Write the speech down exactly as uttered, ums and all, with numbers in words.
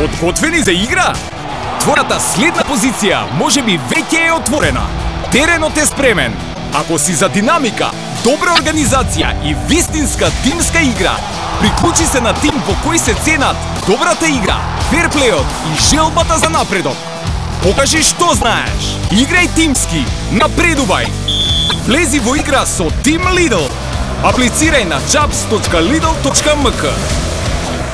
Подготвени за игра? Твојата следна позиција можеби веќе е отворена. Теренот е спремен. Ако си за динамика, добра организација и вистинска тимска игра, приклучи се на тим во кој се ценат добрата игра, ферплејот и желбата за напредок. Покажи што знаеш. Играј тимски, напредувај. Влези во игра со Тим Лидл. Аплицирај на jobs точка lidl точка m k.